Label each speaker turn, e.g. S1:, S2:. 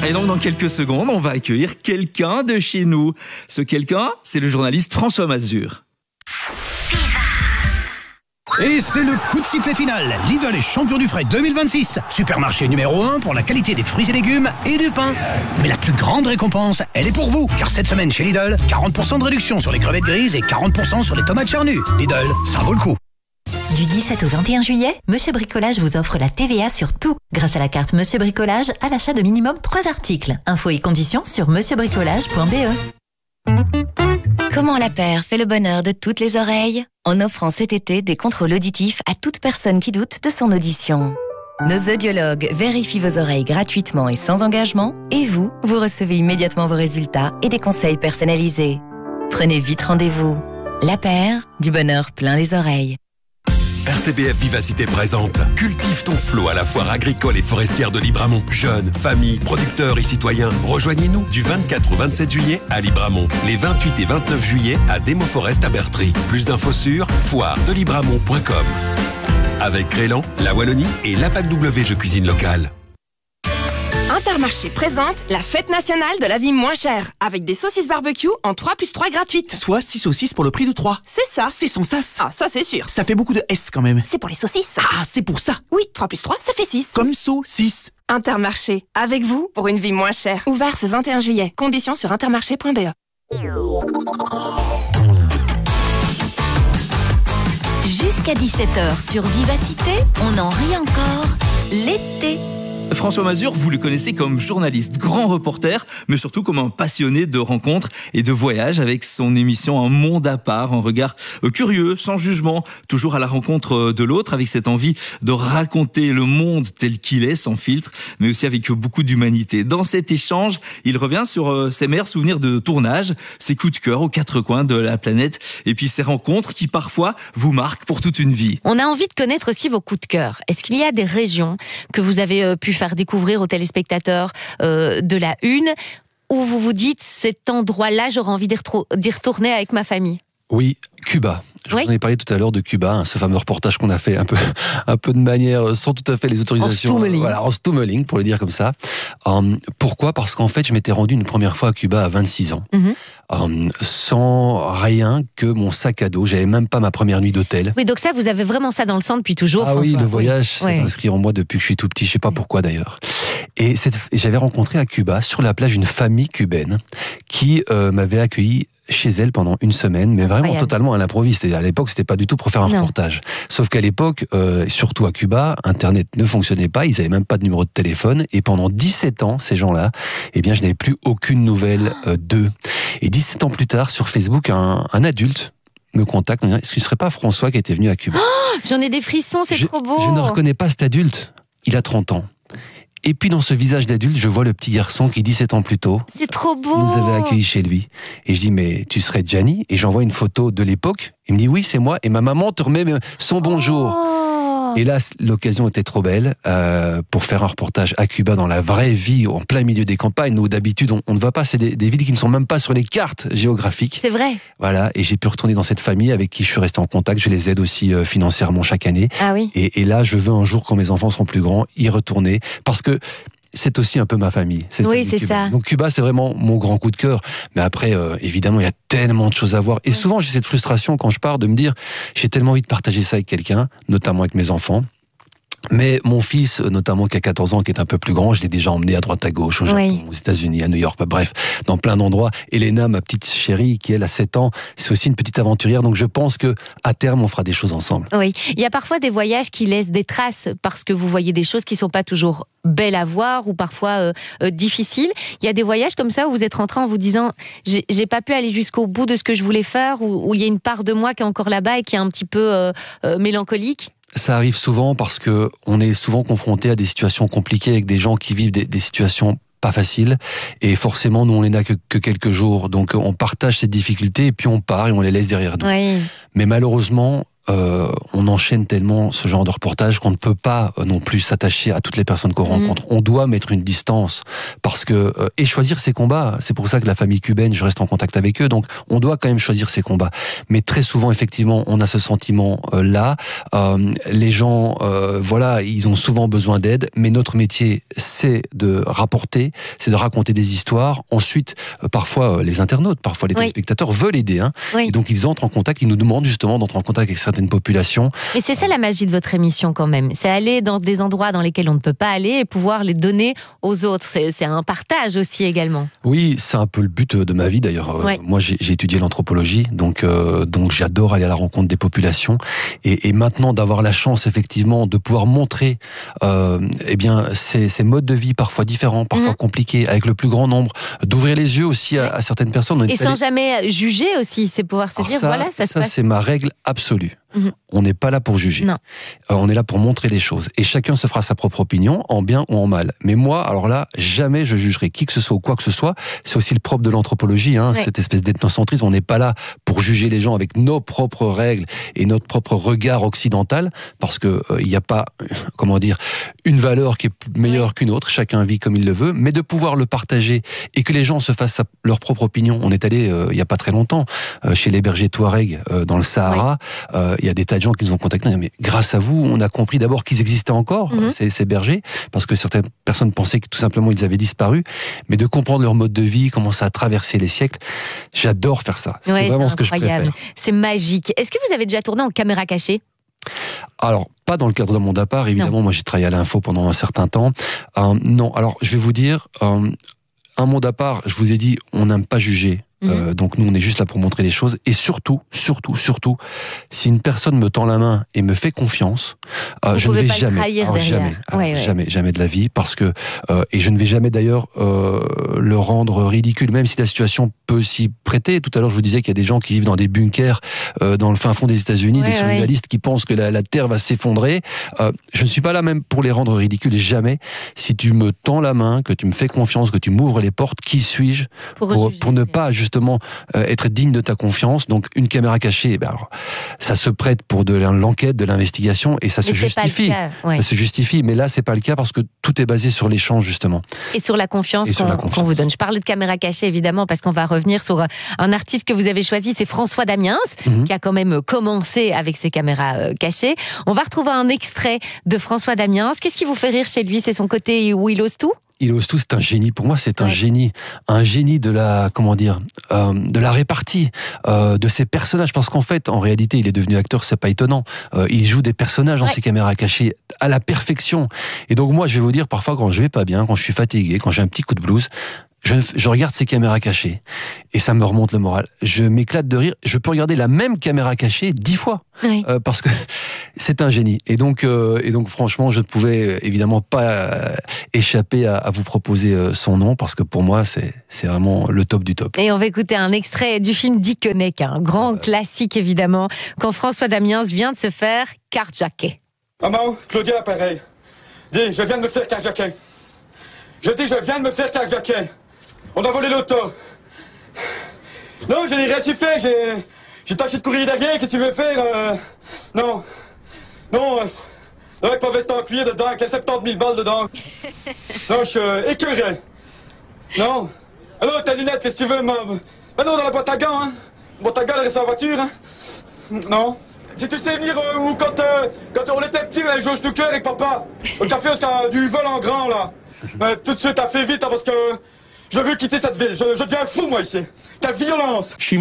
S1: Et donc dans quelques secondes, on va accueillir quelqu'un de chez nous. Ce quelqu'un, c'est le journaliste François Mazur.
S2: Et c'est le coup de sifflet final. Lidl est champion du frais 2026. Supermarché numéro 1 pour la qualité des fruits et légumes et du pain. Mais la plus grande récompense, elle est pour vous. Car cette semaine chez Lidl, 40% de réduction sur les crevettes grises et 40% sur les tomates charnues. Lidl, ça vaut le coup.
S3: Du 17 au 21 juillet, Monsieur Bricolage vous offre la TVA sur tout. Grâce à la carte Monsieur Bricolage, à l'achat de minimum 3 articles. Infos et conditions sur monsieurbricolage.be.
S4: Comment la paire fait le bonheur de toutes les oreilles ? En offrant cet été des contrôles auditifs à toute personne qui doute de son audition. Nos audiologues vérifient vos oreilles gratuitement et sans engagement, et vous recevez immédiatement vos résultats et des conseils personnalisés. Prenez vite rendez-vous. La paire, du bonheur plein les oreilles.
S5: RTBF Vivacité présente Cultive ton flot à la foire agricole et forestière de Libramont. Jeunes, familles, producteurs et citoyens, rejoignez-nous du 24 au 27 juillet à Libramont. Les 28 et 29 juillet à Démoforest à Bertry. Plus d'infos sur foiredelibramont.com. Avec Crélan, la Wallonie et l'APAC W Jeux Cuisine Locale.
S6: Intermarché présente la fête nationale de la vie moins chère, avec des saucisses barbecue en 3+3 gratuites.
S7: Soit 6 saucisses pour le prix de 3.
S6: C'est ça.
S7: C'est sans sas.
S6: Ah, ça c'est sûr.
S7: Ça fait beaucoup de S quand même.
S6: C'est pour les saucisses.
S7: Ah, c'est pour ça.
S6: Oui, 3+3, ça fait 6.
S7: Comme saucisse.
S6: Intermarché, avec vous pour une vie moins chère. Ouvert ce 21 juillet. Conditions sur intermarché.be.
S4: Jusqu'à 17h sur Vivacité, on en rit encore. L'été.
S1: François Mazur, vous le connaissez comme journaliste, grand reporter, mais surtout comme un passionné de rencontres et de voyages avec son émission Un monde à part, un regard curieux, sans jugement, toujours à la rencontre de l'autre, avec cette envie de raconter le monde tel qu'il est, sans filtre, mais aussi avec beaucoup d'humanité. Dans cet échange, il revient sur ses meilleurs souvenirs de tournage, ses coups de cœur aux quatre coins de la planète, et puis ces rencontres qui parfois vous marquent pour toute une vie.
S8: On a envie de connaître aussi vos coups de cœur. Est-ce qu'il y a des régions que vous avez pu faire découvrir aux téléspectateurs de la Une, où vous vous dites, cet endroit-là, j'aurais envie d'y retourner avec ma famille?
S9: Oui, Cuba. Je vous en ai parlé tout à l'heure de Cuba, ce fameux reportage qu'on a fait un peu de manière, sans tout à fait les autorisations. En stummeling, pour le dire comme ça. Pourquoi ? Parce qu'en fait, je m'étais rendu une première fois à Cuba à 26 ans. Sans rien que mon sac à dos. J'avais même pas ma première nuit d'hôtel.
S8: Oui, donc ça, vous avez vraiment ça dans le sang depuis toujours, François.
S9: Oui, le voyage, c'est inscrit en moi depuis que je suis tout petit. Je sais pas pourquoi d'ailleurs. Et j'avais rencontré à Cuba, sur la plage, une famille cubaine qui m'avait accueilli chez elle pendant une semaine, mais vraiment totalement à l'improviste. À l'époque, c'était pas du tout pour faire un reportage. Sauf qu'à l'époque, surtout à Cuba, Internet ne fonctionnait pas, ils avaient même pas de numéro de téléphone, et pendant 17 ans, ces gens-là, je n'avais plus aucune nouvelle d'eux. Et 17 ans plus tard, sur Facebook, un adulte me contacte, me dit, est-ce que ce serait pas François qui était venu à Cuba ?
S8: J'en ai des frissons, c'est trop beau.
S9: Je ne reconnais pas cet adulte, il a 30 ans. Et puis dans ce visage d'adulte, je vois le petit garçon qui 17 ans plus tôt
S8: c'est trop beau.
S9: Nous avait accueillis chez lui. Et je dis, mais tu serais Gianni ? Et j'envoie une photo de l'époque. Il me dit, oui, c'est moi. Et ma maman te remet son bonjour. Et là, l'occasion était trop belle pour faire un reportage à Cuba dans la vraie vie, en plein milieu des campagnes, où d'habitude on ne va pas, c'est des villes qui ne sont même pas sur les cartes géographiques.
S8: C'est vrai.
S9: Voilà, et j'ai pu retourner dans cette famille avec qui je suis resté en contact. Je les aide aussi financièrement chaque année.
S8: Ah oui.
S9: Et là, je veux un jour, quand mes enfants seront plus grands, y retourner, parce que c'est aussi un peu ma famille.
S8: Oui, c'est ça.
S9: Donc Cuba, c'est vraiment mon grand coup de cœur. Mais après, évidemment, il y a tellement de choses à voir. Et souvent, j'ai cette frustration quand je pars de me dire, j'ai tellement envie de partager ça avec quelqu'un, notamment avec mes enfants. Mais mon fils, notamment qui a 14 ans, qui est un peu plus grand, je l'ai déjà emmené à droite à gauche, au Japon, aux États-Unis, à New York, bref, dans plein d'endroits. Elena, ma petite chérie, qui elle a 7 ans, c'est aussi une petite aventurière, donc je pense que à terme, on fera des choses ensemble.
S8: Oui, il y a parfois des voyages qui laissent des traces, parce que vous voyez des choses qui sont pas toujours belles à voir, ou parfois difficiles. Il y a des voyages comme ça où vous êtes rentré en vous disant, j'ai pas pu aller jusqu'au bout de ce que je voulais faire, où il y a une part de moi qui est encore là-bas et qui est un petit peu mélancolique.
S9: Ça arrive souvent parce que on est souvent confronté à des situations compliquées avec des gens qui vivent des situations pas faciles, et forcément nous on les n'a que quelques jours, donc on partage cette difficulté et puis on part et on les laisse derrière nous. Mais malheureusement, on enchaîne tellement ce genre de reportage qu'on ne peut pas non plus s'attacher à toutes les personnes qu'on rencontre. On doit mettre une distance parce que et choisir ses combats. C'est pour ça que la famille cubaine, je reste en contact avec eux. Donc, on doit quand même choisir ses combats. Mais très souvent, effectivement, on a ce sentiment là. Les gens, voilà, ils ont souvent besoin d'aide. Mais notre métier, c'est de rapporter, c'est de raconter des histoires. Ensuite, parfois les internautes, parfois les téléspectateurs veulent aider. Hein. Et donc, ils entrent en contact. Ils nous demandent justement d'entrer en contact avec certaines populations.
S8: Mais c'est ça la magie de votre émission quand même. C'est aller dans des endroits dans lesquels on ne peut pas aller et pouvoir les donner aux autres. C'est un partage aussi également.
S9: Oui, c'est un peu le but de ma vie d'ailleurs. Moi, j'ai étudié l'anthropologie, donc j'adore aller à la rencontre des populations. Et maintenant, d'avoir la chance effectivement de pouvoir montrer, eh bien, ces modes de vie parfois différents, parfois compliqués, avec le plus grand nombre, d'ouvrir les yeux aussi à certaines personnes.
S8: Et sans jamais juger aussi, c'est pouvoir se dire voilà, ça se passe.
S9: Ça, c'est ma règle absolue. On n'est pas là pour juger. On est là pour montrer les choses. Et chacun se fera sa propre opinion, en bien ou en mal. Mais moi, alors là, jamais je jugerai qui que ce soit ou quoi que ce soit. C'est aussi le propre de l'anthropologie, hein, cette espèce d'ethnocentrisme. On n'est pas là pour juger les gens avec nos propres règles et notre propre regard occidental, parce que il n'y a pas, comment dire, une valeur qui est meilleure qu'une autre. Chacun vit comme il le veut, mais de pouvoir le partager et que les gens se fassent leur propre opinion. On est allé il n'y a pas très longtemps chez les bergers Touareg dans le Sahara. Il y a des tas de gens qui nous ont contactés. Mais grâce à vous, on a compris d'abord qu'ils existaient encore, ces bergers, parce que certaines personnes pensaient que tout simplement ils avaient disparu. Mais de comprendre leur mode de vie, comment ça a traversé les siècles, j'adore faire ça. C'est vraiment ce que je préfère.
S8: C'est magique. Est-ce que vous avez déjà tourné en caméra cachée ?
S9: Alors, pas dans le cadre de Monde à part, évidemment. Moi, j'ai travaillé à l'info pendant un certain temps. Non, alors, je vais vous dire, un Monde à part, je vous ai dit, on n'aime pas juger. Donc nous, on est juste là pour montrer les choses. Et surtout, si une personne me tend la main et me fait confiance, je ne vais jamais de la vie, parce que et je ne vais jamais d'ailleurs le rendre ridicule, même si la situation peut s'y prêter. Tout à l'heure, je vous disais qu'il y a des gens qui vivent dans des bunkers dans le fin fond des États-Unis, des survivalistes qui pensent que la terre va s'effondrer. Je ne suis pas là même pour les rendre ridicules. Jamais. Si tu me tends la main, que tu me fais confiance, que tu m'ouvres les portes, qui suis-je pour ne pas justement être digne de ta confiance. Donc une caméra cachée, alors, ça se prête pour de l'enquête, de l'investigation, et ça se justifie. Ça se justifie, mais là c'est pas le cas parce que tout est basé sur l'échange justement.
S8: Et sur la confiance qu'on vous donne. Je parlais de caméra cachée évidemment parce qu'on va revenir sur un artiste que vous avez choisi, c'est François Damiens, qui a quand même commencé avec ses caméras cachées. On va retrouver un extrait de François Damiens. Qu'est-ce qui vous fait rire chez lui ? C'est son côté où il ose tout ?
S9: Il ose tout, c'est un génie. Pour moi, c'est un génie de la, comment dire, de la répartie de ses personnages. Parce qu'en fait, en réalité, il est devenu acteur, c'est pas étonnant. Il joue des personnages dans ses caméras cachées à la perfection. Et donc moi, je vais vous dire, parfois, quand je vais pas bien, quand je suis fatigué, quand j'ai un petit coup de blues, je regarde ces caméras cachées et ça me remonte le moral. Je m'éclate de rire. Je peux regarder la même caméra cachée 10 fois parce que c'est un génie. Et donc franchement, je ne pouvais évidemment pas échapper à vous proposer son nom parce que pour moi, c'est vraiment le top du top.
S8: Et on va écouter un extrait du film Dickeneck, un grand classique évidemment, quand François Damiens vient de se faire carjacker.
S10: Maman, Claudia, pareil. Dis, je viens de me faire carjacker. Je dis, je viens de me faire carjacker. On a volé l'auto. Non, je n'ai rien su faire. J'ai tâché de courir derrière. Qu'est-ce que tu veux faire Non. Avec pas veste en cuir dedans, avec les 70 000 balles dedans. Non, je suis écœuré. Non. Alors, ta lunette, qu'est-ce que tu veux, non, dans la boîte à gants, hein. La boîte à gants, elle reste en voiture, hein. Non. Si tu sais venir où quand on était petit, on allait jouer au snooker avec papa. Au café, c'était du vol en grand, là. Tout de suite, t'as fait vite, hein, parce que je veux quitter cette ville. Je deviens fou, moi, ici. Quelle violence!